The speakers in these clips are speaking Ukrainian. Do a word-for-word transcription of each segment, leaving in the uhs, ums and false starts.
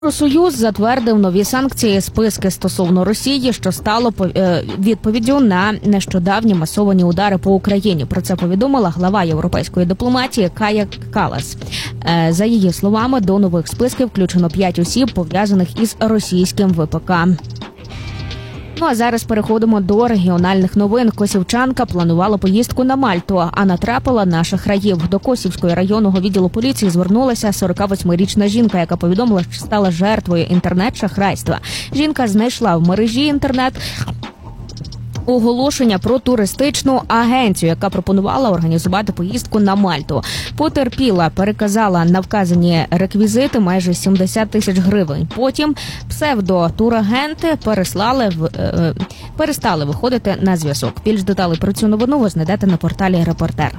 Євросоюз затвердив нові санкції, списки стосовно Росії, що стало відповіддю на нещодавні масовані удари по Україні. Про це повідомила глава європейської дипломатії Кая Каллас. За її словами, до нових списків включено п'ять осіб, пов'язаних із російським ВПК. Ну а зараз переходимо до регіональних новин. Косівчанка планувала поїздку на Мальту, а натрапила на шахраїв. До Косівського районного відділу поліції звернулася сорокавосьмирічна жінка, яка повідомила, що стала жертвою інтернет-шахрайства. Жінка знайшла в мережі інтернет оголошення про туристичну агенцію, яка пропонувала організувати поїздку на Мальту. Потерпіла переказала на вказані реквізити майже сімдесят тисяч гривень. Потім псевдо-турагенти переслали в, е, перестали виходити на зв'язок. Більш деталей про цю новину ви знайдете на порталі «Репортер».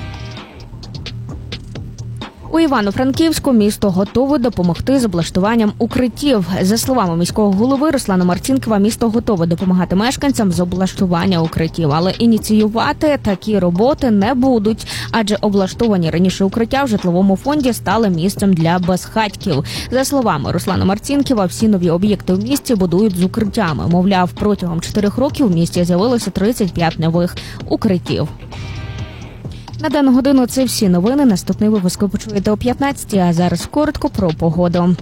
У Івано-Франківську місто готове допомогти з облаштуванням укриттів. За словами міського голови Руслана Марцінкова, місто готове допомагати мешканцям з облаштування укриттів, але ініціювати такі роботи не будуть, адже облаштовані раніше укриття в житловому фонді стали місцем для безхатьків. За словами Руслана Марцінкова, всі нові об'єкти в місті будують з укриттями. Мовляв, протягом чотирьох років в місті з'явилося тридцять п'ять нових укриттів. На дану годину це всі новини. Наступний випуск ви почуєте о п'ятнадцятій, а зараз коротко про погоду.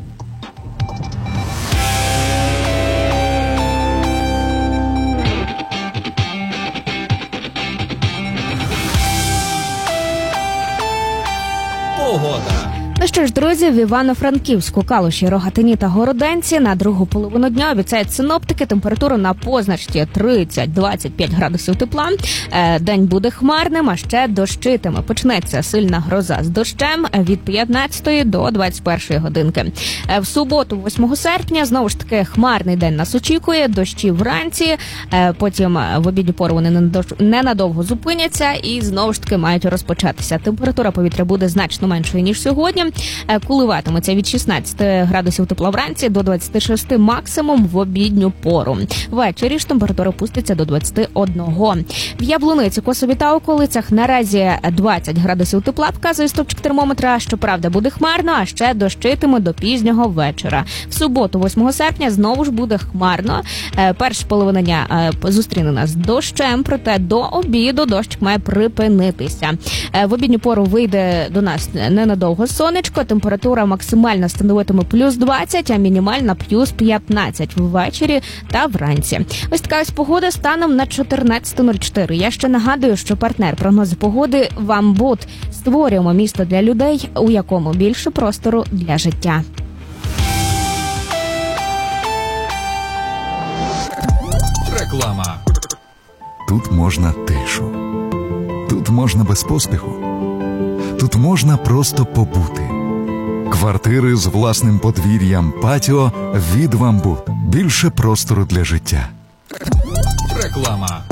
Погода. Ну що ж, друзі, в Івано-Франківську, Калуші, Рогатині та Городенці на другу половину дня обіцяють синоптики температуру на позначці тридцять-двадцять п'ять градусів тепла. День буде хмарним, а ще дощитиме. Почнеться сильна гроза з дощем від п'ятнадцятої до двадцять першої годинки. В суботу, восьмого серпня, знову ж таки хмарний день нас очікує, дощі вранці, потім в обідню пору вони ненадовго зупиняться і знову ж таки мають розпочатися. Температура повітря буде значно меншою, ніж сьогодні. Коливатиметься від шістнадцяти градусів тепла вранці до двадцяти шести максимум в обідню пору. Ввечері ж температура пуститься до двадцяти одного. В Яблуниці, Косові та околицях наразі двадцять градусів тепла, вказує стопчик термометра. Щоправда, буде хмарно, а ще дощитиме до пізнього вечора. В суботу, восьмого серпня, знову ж буде хмарно. Перша половина дня зустріне нас дощем, проте до обіду дощик має припинитися. В обідню пору вийде до нас ненадовго сонечко. Температура максимальна становитиме плюс двадцять, а мінімальна плюс п'ятнадцять ввечері та вранці. Ось така ось погода станом на чотирнадцяте нуль чотири. Я ще нагадую, що партнер прогнозу погоди «Вамбут». Створюємо місто для людей, у якому більше простору для життя. Реклама. Тут можна тишу. Тут можна без поспіху. Тут можна просто побути. Квартири з власним подвір'ям, патіо від «Вамбут». Більше простору для життя. Реклама.